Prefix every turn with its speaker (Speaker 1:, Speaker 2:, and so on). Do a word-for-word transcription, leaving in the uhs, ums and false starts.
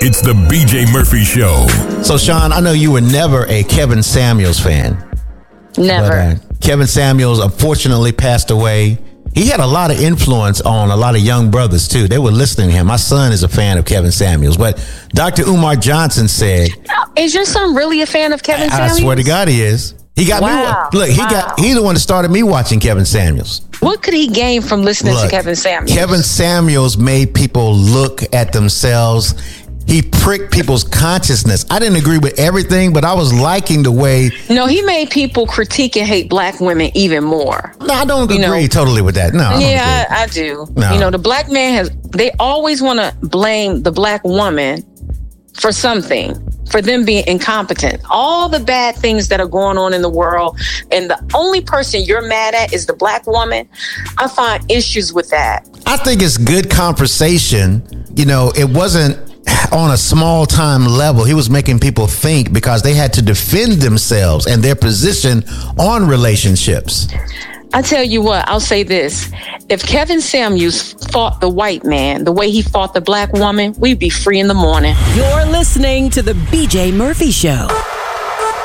Speaker 1: It's the B J Murphy Show.
Speaker 2: So, Sean, I know you were never a Kevin Samuels fan.
Speaker 3: Never.
Speaker 2: But, uh, Kevin Samuels unfortunately passed away. He had a lot of influence on a lot of young brothers, too. They were listening to him. My son is a fan of Kevin Samuels. But Doctor Umar Johnson said...
Speaker 3: Is your son really a fan of Kevin
Speaker 2: I,
Speaker 3: Samuels?
Speaker 2: I swear to God he is. He got
Speaker 3: wow.
Speaker 2: me... Look, he
Speaker 3: wow.
Speaker 2: got he's the one that started me watching Kevin Samuels.
Speaker 3: What could he gain from listening
Speaker 2: Look,
Speaker 3: to Kevin Samuels?
Speaker 2: Kevin Samuels made people look at themselves. He pricked people's consciousness. I didn't agree with everything, but I was liking the way...
Speaker 3: No, he made people critique and hate black women even more.
Speaker 2: No, I don't
Speaker 3: you
Speaker 2: agree
Speaker 3: know?
Speaker 2: totally with that. No, I
Speaker 3: Yeah, I, I do.
Speaker 2: No.
Speaker 3: You know, the black man has... They always want to blame the black woman for something, for them being incompetent. All the bad things that are going on in the world, and the only person you're mad at is the black woman. I find issues with that.
Speaker 2: I think it's good conversation. You know, it wasn't on a small time level. He was making people think because they had to defend themselves and their position on relationships.
Speaker 3: I tell you what, I'll say this. If Kevin Samuels fought the white man the way he fought the black woman, we'd be free in the morning.
Speaker 4: You're listening to the B J Murphy Show.